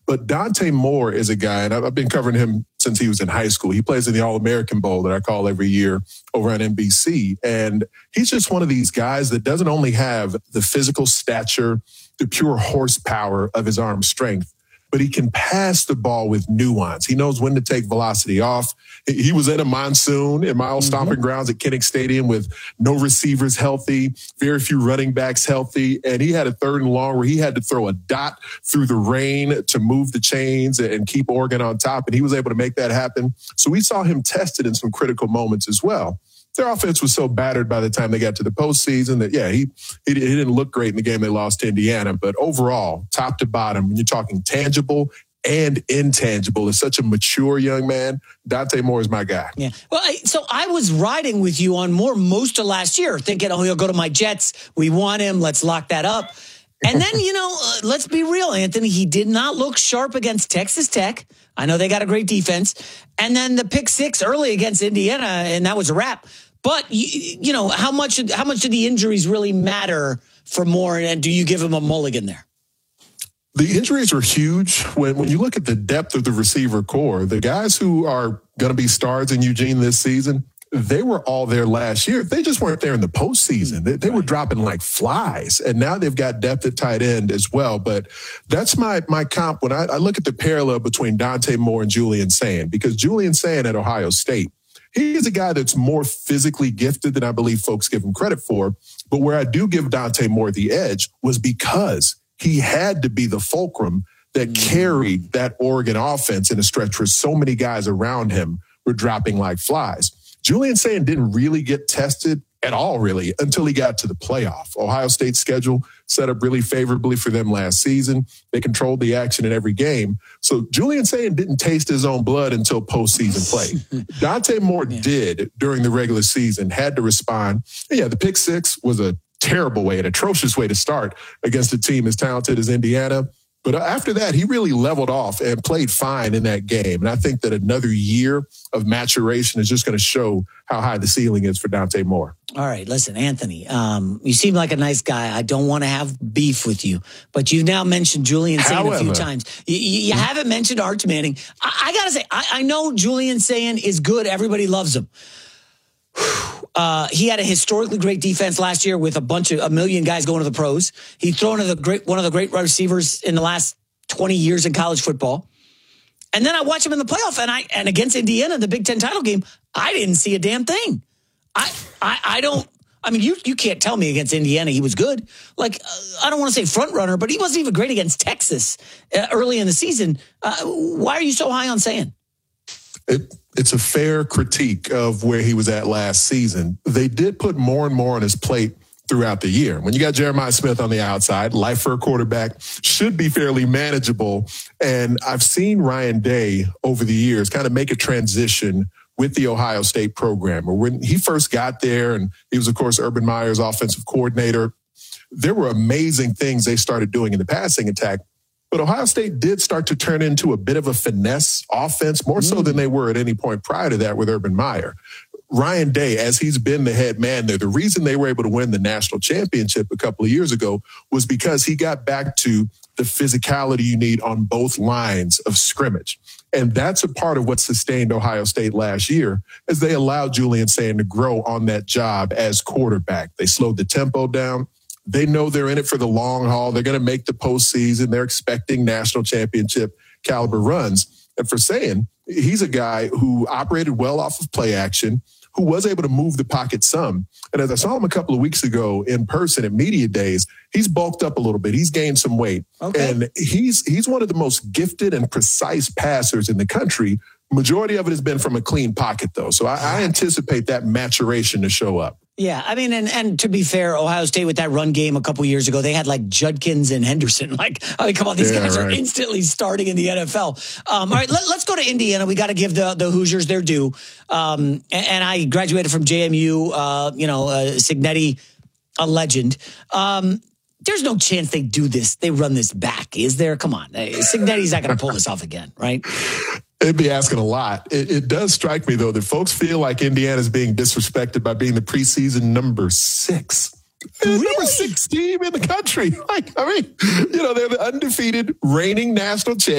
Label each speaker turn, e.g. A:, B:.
A: But Dante Moore is a guy, and I've been covering him since he was in high school. He plays in the All-American Bowl that I call every year over on NBC. And he's just one of these guys that doesn't only have the physical stature, the pure horsepower of his arm strength, but he can pass the ball with nuance. He knows when to take velocity off. He was in a monsoon in my old stomping grounds at Kinnick Stadium with no receivers healthy, very few running backs healthy. And he had a 3rd and long where he had to throw a dot through the rain to move the chains and keep Oregon on top. And he was able to make that happen. So we saw him tested in some critical moments as well. Their offense was so battered by the time they got to the postseason that, he didn't look great in the game they lost to Indiana. But overall, top to bottom, when you're talking tangible and intangible, is such a mature young man. Dante Moore is my guy.
B: Yeah. Well, so I was riding with you on Moore most of last year, thinking, he'll go to my Jets. We want him. Let's lock that up. And then, let's be real, Anthony. He did not look sharp against Texas Tech. I know they got a great defense. And then the pick 6 early against Indiana, and that was a wrap. But, how much do the injuries really matter for Moore, and do you give him a mulligan there?
A: The injuries are huge. When you look at the depth of the receiver core, the guys who are going to be stars in Eugene this season, they were all there last year. They just weren't there in the postseason. They were dropping like flies, and now they've got depth at tight end as well. But that's my comp when I look at the parallel between Dante Moore and Julian Sayin, because Julian Sayin at Ohio State, he's a guy that's more physically gifted than I believe folks give him credit for. But where I do give Dante Moore the edge was because he had to be the fulcrum that carried that Oregon offense in a stretch where so many guys around him were dropping like flies. Julian Sayin didn't really get tested at all, really, until he got to the playoff. Ohio State's schedule set up really favorably for them last season. They controlled the action in every game. So Julian Sayin didn't taste his own blood until postseason play. Dante Moore did during the regular season, had to respond. And the pick 6 was a terrible way, an atrocious way to start against a team as talented as Indiana. But after that, he really leveled off and played fine in that game. And I think that another year of maturation is just going to show how high the ceiling is for Dante Moore.
B: All right, listen, Anthony, you seem like a nice guy. I don't want to have beef with you, but you've now mentioned Julian Sayin a few times. You haven't mentioned Arch Manning. I got to say, I know Julian Sayin is good. Everybody loves him. He had a historically great defense last year with a million guys going to the pros. He's thrown to one of the great receivers in the last 20 years in college football. And then I watch him in the playoff, and against Indiana, the Big Ten title game, I didn't see a damn thing. I don't. I mean, you can't tell me against Indiana he was good. Like, I don't want to say front runner, but he wasn't even great against Texas early in the season. Why are you so high on Sayin?
A: It's a fair critique of where he was at last season. They did put more and more on his plate throughout the year. When you got Jeremiah Smith on the outside, life for a quarterback should be fairly manageable. And I've seen Ryan Day over the years kind of make a transition with the Ohio State program. Or when he first got there, and he was, of course, Urban Meyer's offensive coordinator, there were amazing things they started doing in the passing attack. But Ohio State did start to turn into a bit of a finesse offense, more so than they were at any point prior to that with Urban Meyer. Ryan Day, as he's been the head man there, the reason they were able to win the national championship a couple of years ago was because he got back to the physicality you need on both lines of scrimmage. And that's a part of what sustained Ohio State last year, as they allowed Julian Sayin to grow on that job as quarterback. They slowed the tempo down. They know they're in it for the long haul. They're going to make the postseason. They're expecting national championship caliber runs. And for Sayin, he's a guy who operated well off of play action, who was able to move the pocket some. And as I saw him a couple of weeks ago in person at Media Days, he's bulked up a little bit. He's gained some weight. Okay. And he's one of the most gifted and precise passers in the country. Majority of it has been from a clean pocket, though. So I anticipate that maturation to show up.
B: Yeah, I mean, and to be fair, Ohio State with that run game a couple years ago, they had like Judkins and Henderson. Like, I mean, come on, these guys are instantly starting in the NFL. All right, let's go to Indiana. We got to give the Hoosiers their due. And I graduated from JMU, Cignetti, a legend. There's no chance they do this. They run this back, is there? Come on. Cignetti's not going to pull this off again, right?
A: It'd be asking a lot. It does strike me, though, that folks feel like Indiana's being disrespected by being the preseason number 6.
B: Really?
A: Number 6 team in the country. Like, I mean, they're the undefeated reigning national champions.